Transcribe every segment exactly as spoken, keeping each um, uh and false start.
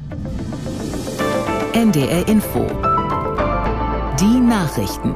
N D R Info. Die Nachrichten.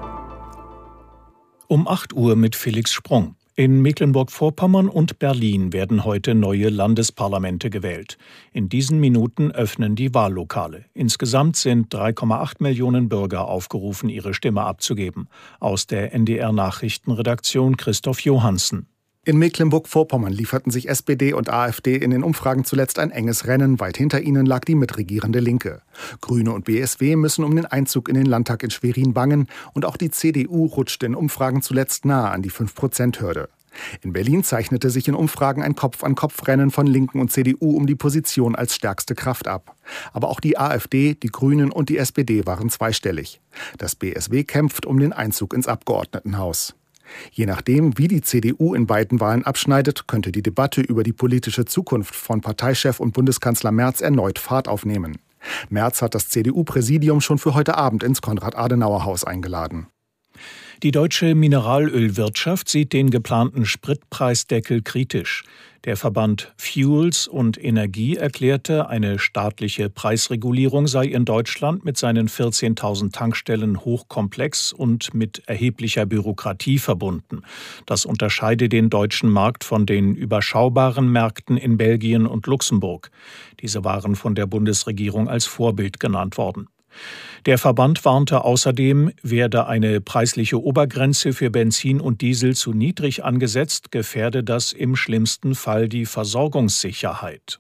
Um acht Uhr mit Felix Sprung. In Mecklenburg-Vorpommern und Berlin werden heute neue Landesparlamente gewählt. In diesen Minuten öffnen die Wahllokale. Insgesamt sind drei Komma acht Millionen Bürger aufgerufen, ihre Stimme abzugeben. Aus der N D R-Nachrichtenredaktion Christoph Johansen. In Mecklenburg-Vorpommern lieferten sich S P D und AfD in den Umfragen zuletzt ein enges Rennen. Weit hinter ihnen lag die mitregierende Linke. Grüne und B S W müssen um den Einzug in den Landtag in Schwerin bangen. Und auch die C D U rutschte in Umfragen zuletzt nahe an die fünf Prozent Hürde. In Berlin zeichnete sich in Umfragen ein Kopf-an-Kopf-Rennen von Linken und C D U um die Position als stärkste Kraft ab. Aber auch die AfD, die Grünen und die S P D waren zweistellig. Das B S W kämpft um den Einzug ins Abgeordnetenhaus. Je nachdem, wie die C D U in beiden Wahlen abschneidet, könnte die Debatte über die politische Zukunft von Parteichef und Bundeskanzler Merz erneut Fahrt aufnehmen. Merz hat das C D U-Präsidium schon für heute Abend ins Konrad-Adenauer-Haus eingeladen. Die deutsche Mineralölwirtschaft sieht den geplanten Spritpreisdeckel kritisch. Der Verband Fuels und Energie erklärte, eine staatliche Preisregulierung sei in Deutschland mit seinen vierzehntausend Tankstellen hochkomplex und mit erheblicher Bürokratie verbunden. Das unterscheide den deutschen Markt von den überschaubaren Märkten in Belgien und Luxemburg. Diese waren von der Bundesregierung als Vorbild genannt worden. Der Verband warnte außerdem, werde eine preisliche Obergrenze für Benzin und Diesel zu niedrig angesetzt, gefährde das im schlimmsten Fall die Versorgungssicherheit.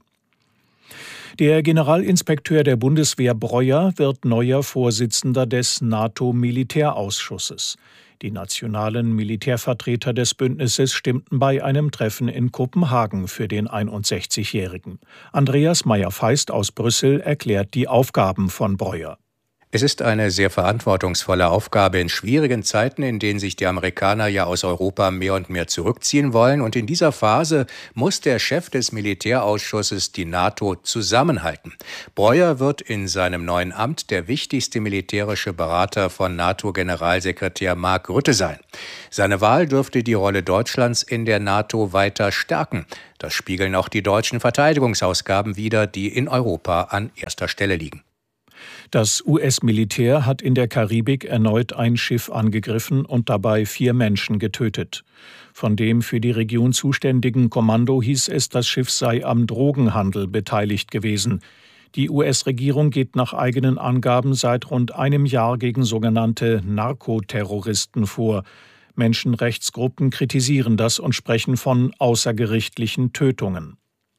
Der Generalinspekteur der Bundeswehr Breuer wird neuer Vorsitzender des NATO-Militärausschusses. Die nationalen Militärvertreter des Bündnisses stimmten bei einem Treffen in Kopenhagen für den einundsechzigjährigen. Andreas Meyer-Feist aus Brüssel erklärt die Aufgaben von Breuer. Es ist eine sehr verantwortungsvolle Aufgabe in schwierigen Zeiten, in denen sich die Amerikaner ja aus Europa mehr und mehr zurückziehen wollen. Und in dieser Phase muss der Chef des Militärausschusses die NATO zusammenhalten. Breuer wird in seinem neuen Amt der wichtigste militärische Berater von NATO-Generalsekretär Mark Rutte sein. Seine Wahl dürfte die Rolle Deutschlands in der NATO weiter stärken. Das spiegeln auch die deutschen Verteidigungsausgaben wider, die in Europa an erster Stelle liegen. Das U S-Militär hat in der Karibik erneut ein Schiff angegriffen und dabei vier Menschen getötet. Von dem für die Region zuständigen Kommando hieß es, das Schiff sei am Drogenhandel beteiligt gewesen. Die U S-Regierung geht nach eigenen Angaben seit rund einem Jahr gegen sogenannte Narkoterroristen vor. Menschenrechtsgruppen kritisieren das und sprechen von außergerichtlichen Tötungen.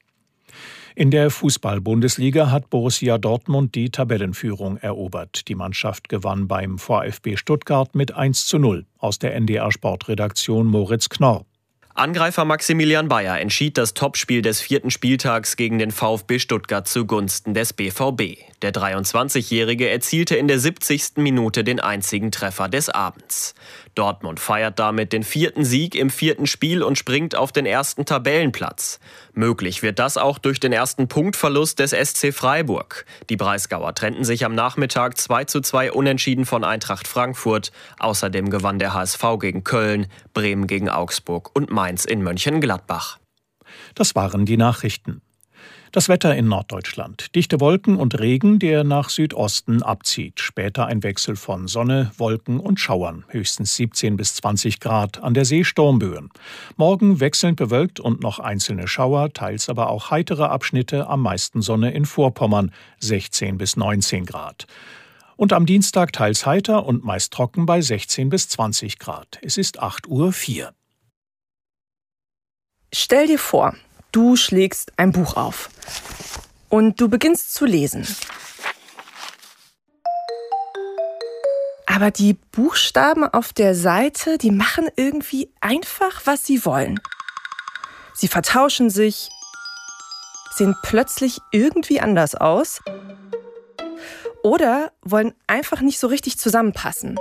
In der Fußball-Bundesliga hat Borussia Dortmund die Tabellenführung erobert. Die Mannschaft gewann beim VfB Stuttgart mit eins zu null. Aus der N D R-Sportredaktion Moritz Knorr. Angreifer Maximilian Bayer entschied das Topspiel des vierten Spieltags gegen den VfB Stuttgart zugunsten des B V B. Der dreiundzwanzigjährige erzielte in der siebzigsten Minute den einzigen Treffer des Abends. Dortmund feiert damit den vierten Sieg im vierten Spiel und springt auf den ersten Tabellenplatz. Möglich wird das auch durch den ersten Punktverlust des S C Freiburg. Die Breisgauer trennten sich am Nachmittag zwei zu zwei unentschieden von Eintracht Frankfurt. Außerdem gewann der H S V gegen Köln, Bremen gegen Augsburg und Mainz in Mönchengladbach. Das waren die Nachrichten. Das Wetter in Norddeutschland. Dichte Wolken und Regen, der nach Südosten abzieht. Später ein Wechsel von Sonne, Wolken und Schauern. Höchstens siebzehn bis zwanzig Grad. An der See Sturmböen. Morgen wechselnd bewölkt und noch einzelne Schauer, teils aber auch heitere Abschnitte. Am meisten Sonne in Vorpommern. sechzehn bis neunzehn Grad. Und am Dienstag teils heiter und meist trocken bei sechzehn bis zwanzig Grad. Es ist acht Uhr vier. Stell dir vor, du schlägst ein Buch auf und du beginnst zu lesen. Aber die Buchstaben auf der Seite, die machen irgendwie einfach, was sie wollen. Sie vertauschen sich, sehen plötzlich irgendwie anders aus oder wollen einfach nicht so richtig zusammenpassen.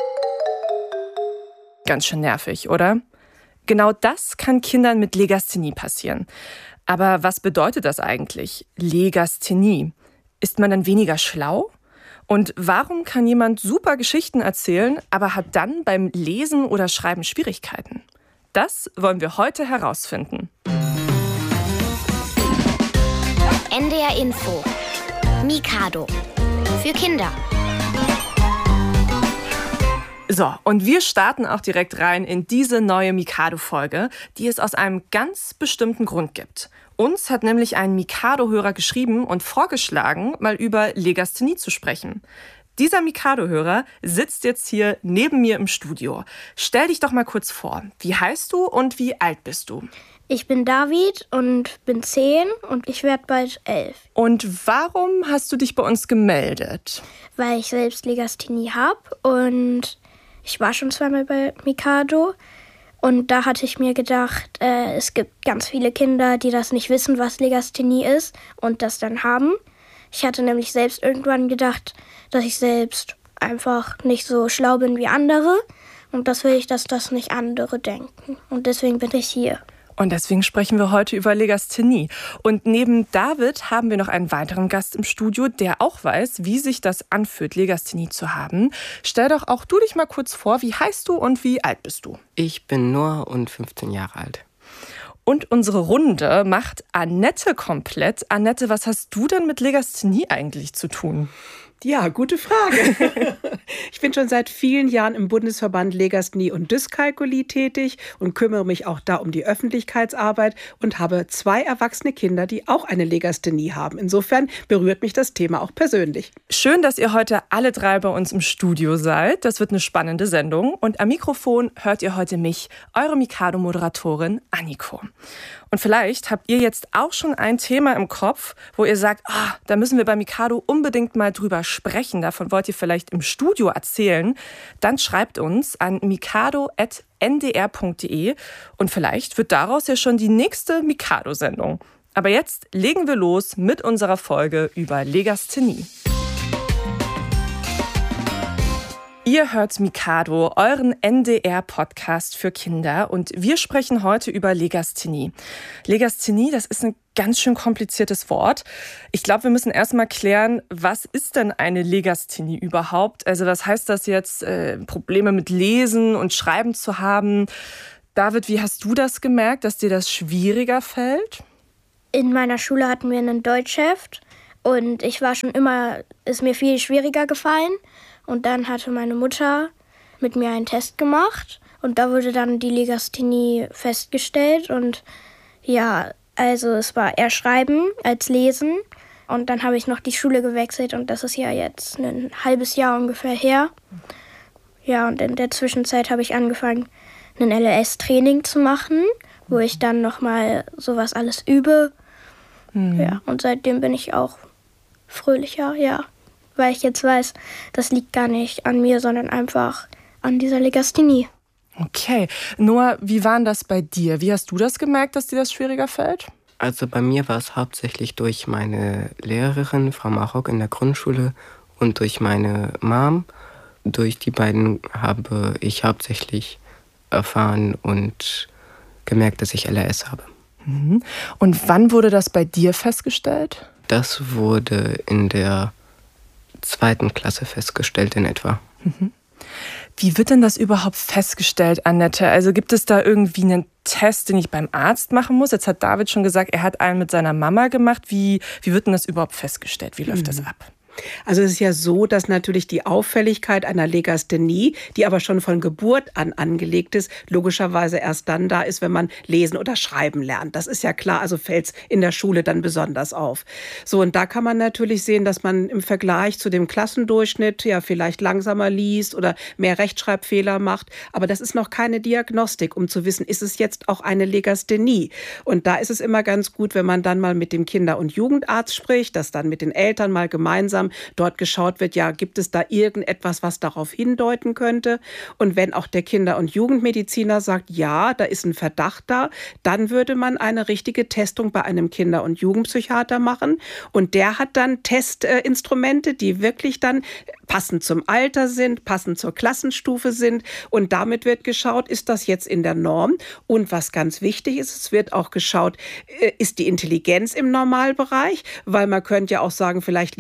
Ganz schön nervig, oder? Genau das kann Kindern mit Legasthenie passieren. Aber was bedeutet das eigentlich? Legasthenie. Ist man dann weniger schlau? Und warum kann jemand super Geschichten erzählen, aber hat dann beim Lesen oder Schreiben Schwierigkeiten? Das wollen wir heute herausfinden. N D R Info. Mikado. Für Kinder. So, und wir starten auch direkt rein in diese neue Mikado-Folge, die es aus einem ganz bestimmten Grund gibt. Uns hat nämlich ein Mikado-Hörer geschrieben und vorgeschlagen, mal über Legasthenie zu sprechen. Dieser Mikado-Hörer sitzt jetzt hier neben mir im Studio. Stell dich doch mal kurz vor. Wie heißt du und wie alt bist du? Ich bin David und bin zehn und ich werde bald elf. Und warum hast du dich bei uns gemeldet? Weil ich selbst Legasthenie habe und ich war schon zweimal bei Mikado. Und da hatte ich mir gedacht, äh, es gibt ganz viele Kinder, die das nicht wissen, was Legasthenie ist und das dann haben. Ich hatte nämlich selbst irgendwann gedacht, dass ich selbst einfach nicht so schlau bin wie andere. Und das will ich, dass das nicht andere denken. Und deswegen bin ich hier. Und deswegen sprechen wir heute über Legasthenie. Und neben David haben wir noch einen weiteren Gast im Studio, der auch weiß, wie sich das anfühlt, Legasthenie zu haben. Stell doch auch du dich mal kurz vor, wie heißt du und wie alt bist du? Ich bin Noah und fünfzehn Jahre alt. Und unsere Runde macht Annette komplett. Annette, was hast du denn mit Legasthenie eigentlich zu tun? Ja, gute Frage. Ich bin schon seit vielen Jahren im Bundesverband Legasthenie und Dyskalkulie tätig und kümmere mich auch da um die Öffentlichkeitsarbeit und habe zwei erwachsene Kinder, die auch eine Legasthenie haben. Insofern berührt mich das Thema auch persönlich. Schön, dass ihr heute alle drei bei uns im Studio seid. Das wird eine spannende Sendung. Und am Mikrofon hört ihr heute mich, eure Mikado-Moderatorin Anniko. Und vielleicht habt ihr jetzt auch schon ein Thema im Kopf, wo ihr sagt, ah, da müssen wir bei Mikado unbedingt mal drüber sprechen. Davon wollt ihr vielleicht im Studio erzählen. Dann schreibt uns an mikado at n d r punkt d e und vielleicht wird daraus ja schon die nächste Mikado-Sendung. Aber jetzt legen wir los mit unserer Folge über Legasthenie. Ihr hört Mikado, euren N D R-Podcast für Kinder und wir sprechen heute über Legasthenie. Legasthenie, das ist ein ganz schön kompliziertes Wort. Ich glaube, wir müssen erst mal klären, was ist denn eine Legasthenie überhaupt? Also was heißt das jetzt, äh, Probleme mit Lesen und Schreiben zu haben? David, wie hast du das gemerkt, dass dir das schwieriger fällt? In meiner Schule hatten wir einen Deutschheft und ich war schon immer, ist mir viel schwieriger gefallen. Und dann hatte meine Mutter mit mir einen Test gemacht und da wurde dann die Legasthenie festgestellt. Und ja, also es war eher Schreiben als Lesen. Und dann habe ich noch die Schule gewechselt und das ist ja jetzt ein halbes Jahr ungefähr her. Ja, und in der Zwischenzeit habe ich angefangen, ein L S Training zu machen, wo ich dann nochmal sowas alles übe. Mhm. Ja, und seitdem bin ich auch fröhlicher, ja. Weil ich jetzt weiß, das liegt gar nicht an mir, sondern einfach an dieser Legasthenie. Okay. Noah, wie war denn das bei dir? Wie hast du das gemerkt, dass dir das schwieriger fällt? Also bei mir war es hauptsächlich durch meine Lehrerin, Frau Marok, in der Grundschule und durch meine Mom. Durch die beiden habe ich hauptsächlich erfahren und gemerkt, dass ich L R S habe. Mhm. Und wann wurde das bei dir festgestellt? Das wurde in der zweiten Klasse festgestellt in etwa. Mhm. Wie wird denn das überhaupt festgestellt, Annette? Also gibt es da irgendwie einen Test, den ich beim Arzt machen muss? Jetzt hat David schon gesagt, er hat einen mit seiner Mama gemacht. Wie, wie wird denn das überhaupt festgestellt? Wie läuft mhm. das ab? Also es ist ja so, dass natürlich die Auffälligkeit einer Legasthenie, die aber schon von Geburt an angelegt ist, logischerweise erst dann da ist, wenn man lesen oder schreiben lernt. Das ist ja klar, also fällt es in der Schule dann besonders auf. So, und da kann man natürlich sehen, dass man im Vergleich zu dem Klassendurchschnitt ja vielleicht langsamer liest oder mehr Rechtschreibfehler macht. Aber das ist noch keine Diagnostik, um zu wissen, ist es jetzt auch eine Legasthenie? Und da ist es immer ganz gut, wenn man dann mal mit dem Kinder- und Jugendarzt spricht, dass dann mit den Eltern mal gemeinsam dort geschaut wird, ja, gibt es da irgendetwas, was darauf hindeuten könnte? Und wenn auch der Kinder- und Jugendmediziner sagt, ja, da ist ein Verdacht da, dann würde man eine richtige Testung bei einem Kinder- und Jugendpsychiater machen. Und der hat dann Testinstrumente, die wirklich dann passend zum Alter sind, passend zur Klassenstufe sind. Und damit wird geschaut, ist das jetzt in der Norm? Und was ganz wichtig ist, es wird auch geschaut, ist die Intelligenz im Normalbereich? Weil man könnte ja auch sagen, vielleicht liegt es da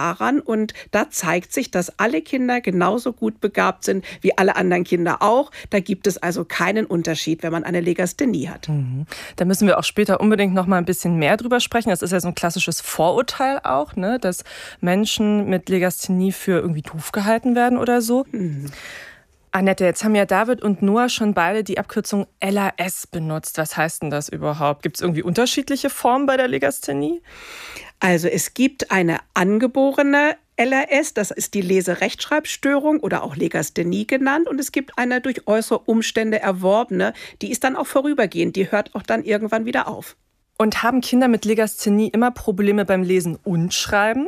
daran und da zeigt sich, dass alle Kinder genauso gut begabt sind wie alle anderen Kinder auch. Da gibt es also keinen Unterschied, wenn man eine Legasthenie hat. Mhm. Da müssen wir auch später unbedingt noch mal ein bisschen mehr drüber sprechen. Das ist ja so ein klassisches Vorurteil auch, ne? Dass Menschen mit Legasthenie für irgendwie doof gehalten werden oder so. Mhm. Annette, jetzt haben ja David und Noah schon beide die Abkürzung L A S benutzt. Was heißt denn das überhaupt? Gibt es irgendwie unterschiedliche Formen bei der Legasthenie? Also es gibt eine angeborene L A S, das ist die Lese-Rechtschreibstörung oder auch Legasthenie genannt. Und es gibt eine durch äußere Umstände erworbene, die ist dann auch vorübergehend, die hört auch dann irgendwann wieder auf. Und haben Kinder mit Legasthenie immer Probleme beim Lesen und Schreiben?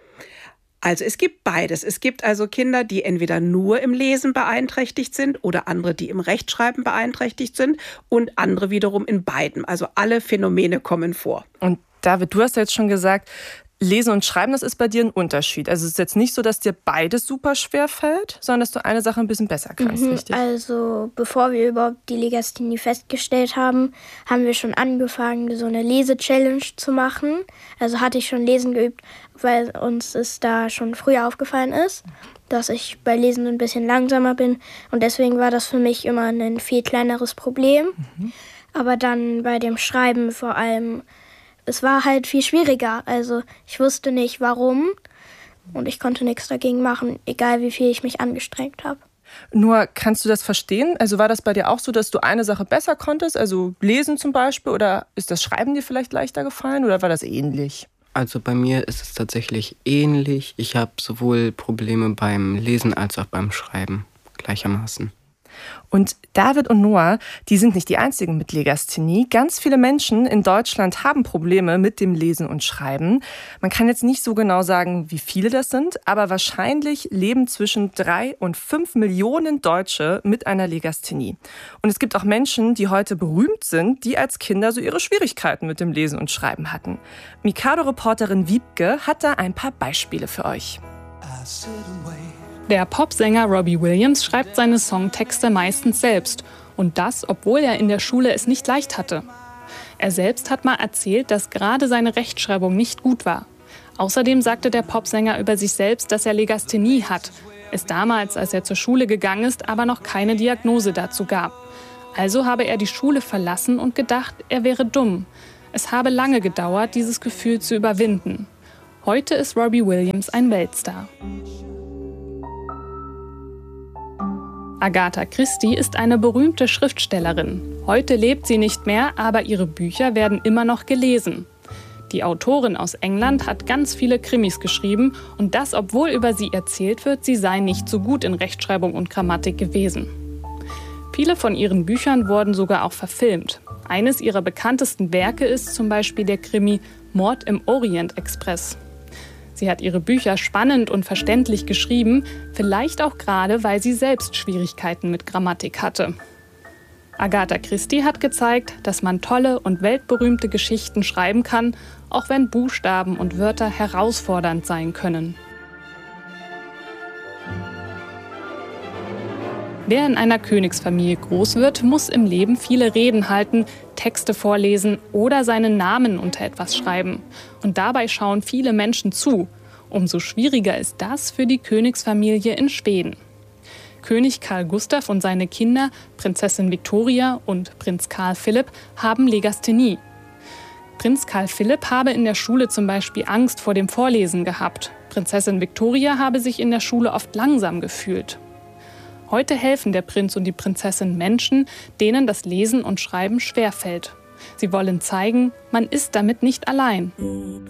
Also es gibt beides. Es gibt also Kinder, die entweder nur im Lesen beeinträchtigt sind oder andere, die im Rechtschreiben beeinträchtigt sind und andere wiederum in beiden. Also alle Phänomene kommen vor. Und David, du hast ja jetzt schon gesagt, Lesen und Schreiben, das ist bei dir ein Unterschied. Also es ist jetzt nicht so, dass dir beides super schwer fällt, sondern dass du eine Sache ein bisschen besser kannst, mhm, richtig? Also bevor wir überhaupt die Legasthenie festgestellt haben, haben wir schon angefangen, so eine Lese-Challenge zu machen. Also hatte ich schon Lesen geübt, weil uns es da schon früher aufgefallen ist, dass ich bei Lesen ein bisschen langsamer bin. Und deswegen war das für mich immer ein viel kleineres Problem. Mhm. Aber dann bei dem Schreiben vor allem, es war halt viel schwieriger. Also ich wusste nicht, warum. Und ich konnte nichts dagegen machen, egal wie viel ich mich angestrengt habe. Nur, kannst du das verstehen? Also war das bei dir auch so, dass du eine Sache besser konntest? Also Lesen zum Beispiel? Oder ist das Schreiben dir vielleicht leichter gefallen? Oder war das ähnlich? Also bei mir ist es tatsächlich ähnlich. Ich habe sowohl Probleme beim Lesen als auch beim Schreiben gleichermaßen. Und David und Noah, die sind nicht die einzigen mit Legasthenie. Ganz viele Menschen in Deutschland haben Probleme mit dem Lesen und Schreiben. Man kann jetzt nicht so genau sagen, wie viele das sind, aber wahrscheinlich leben zwischen drei und fünf Millionen Deutsche mit einer Legasthenie. Und es gibt auch Menschen, die heute berühmt sind, die als Kinder so ihre Schwierigkeiten mit dem Lesen und Schreiben hatten. Mikado-Reporterin Wiebke hat da ein paar Beispiele für euch. Der Popsänger Robbie Williams schreibt seine Songtexte meistens selbst. Und das, obwohl er in der Schule es nicht leicht hatte. Er selbst hat mal erzählt, dass gerade seine Rechtschreibung nicht gut war. Außerdem sagte der Popsänger über sich selbst, dass er Legasthenie hat. Es damals, als er zur Schule gegangen ist, aber noch keine Diagnose dazu gab. Also habe er die Schule verlassen und gedacht, er wäre dumm. Es habe lange gedauert, dieses Gefühl zu überwinden. Heute ist Robbie Williams ein Weltstar. Agatha Christie ist eine berühmte Schriftstellerin. Heute lebt sie nicht mehr, aber ihre Bücher werden immer noch gelesen. Die Autorin aus England hat ganz viele Krimis geschrieben und das, obwohl über sie erzählt wird, sie sei nicht so gut in Rechtschreibung und Grammatik gewesen. Viele von ihren Büchern wurden sogar auch verfilmt. Eines ihrer bekanntesten Werke ist zum Beispiel der Krimi Mord im Orient Express. Sie hat ihre Bücher spannend und verständlich geschrieben, vielleicht auch gerade, weil sie selbst Schwierigkeiten mit Grammatik hatte. Agatha Christie hat gezeigt, dass man tolle und weltberühmte Geschichten schreiben kann, auch wenn Buchstaben und Wörter herausfordernd sein können. Wer in einer Königsfamilie groß wird, muss im Leben viele Reden halten, Texte vorlesen oder seinen Namen unter etwas schreiben. Und dabei schauen viele Menschen zu. Umso schwieriger ist das für die Königsfamilie in Schweden. König Carl Gustaf und seine Kinder, Prinzessin Victoria und Prinz Carl Philipp, haben Legasthenie. Prinz Carl Philipp habe in der Schule zum Beispiel Angst vor dem Vorlesen gehabt. Prinzessin Victoria habe sich in der Schule oft langsam gefühlt. Heute helfen der Prinz und die Prinzessin Menschen, denen das Lesen und Schreiben schwerfällt. Sie wollen zeigen, man ist damit nicht allein.